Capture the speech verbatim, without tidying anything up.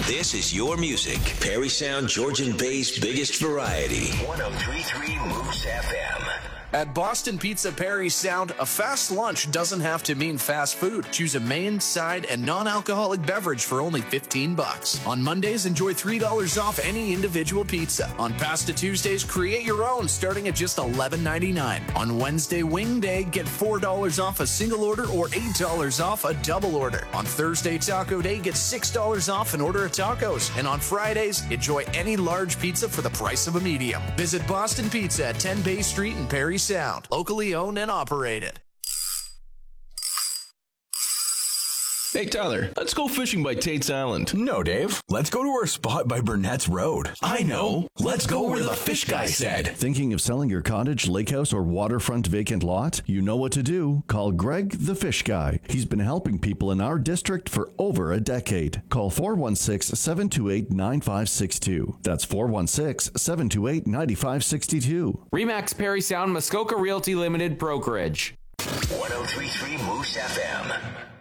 This is your music. Perry Sound, Georgian Bay's biggest variety. one oh three point three Moose F M. At Boston Pizza Perry Sound, a fast lunch doesn't have to mean fast food. Choose a main, side, and non-alcoholic beverage for only fifteen bucks. On Mondays, enjoy three dollars off any individual pizza. On Pasta Tuesdays, create your own starting at just eleven ninety-nine. On Wednesday, Wing Day, get four dollars off a single order or eight dollars off a double order. On Thursday, Taco Day, get six dollars off an order of tacos. And on Fridays, enjoy any large pizza for the price of a medium. Visit Boston Pizza at ten Bay Street in Perry Sound, locally owned and operated. Hey, Tyler, let's go fishing by Tate's Island. No, Dave. Let's go to our spot by Burnett's Road. I know. Let's go where the fish guy said. Thinking of selling your cottage, lake house, or waterfront vacant lot? You know what to do. Call Greg the Fish Guy. He's been helping people in our district for over a decade. Call four one six, seven two eight, nine five six two. That's four one six, seven two eight, nine five six two. Remax Perry Sound Muskoka Realty Limited Brokerage. one oh three point three Moose F M.